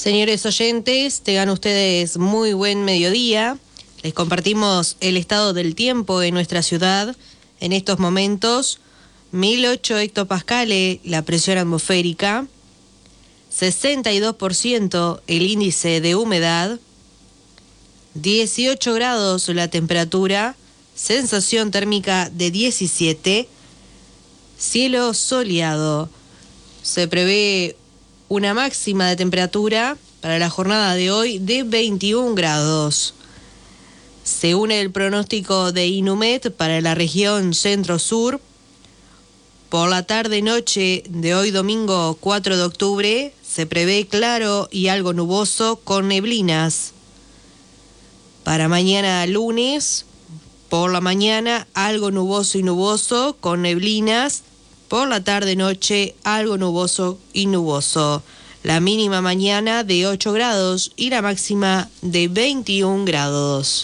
Señores oyentes, tengan ustedes muy buen mediodía. Les compartimos el estado del tiempo en nuestra ciudad. En estos momentos, 1008 hectopascales la presión atmosférica, 62% el índice de humedad, 18 grados la temperatura, sensación térmica de 17, cielo soleado. Se prevé una máxima de temperatura para la jornada de hoy de 21 grados. Según el pronóstico de Inumet para la región centro-sur, por la tarde-noche de hoy domingo 4 de octubre se prevé claro y algo nuboso con neblinas. Para mañana lunes, por la mañana algo nuboso y nuboso con neblinas. Por la tarde-noche algo nuboso y nuboso. La mínima mañana de 8 grados y la máxima de 21 grados.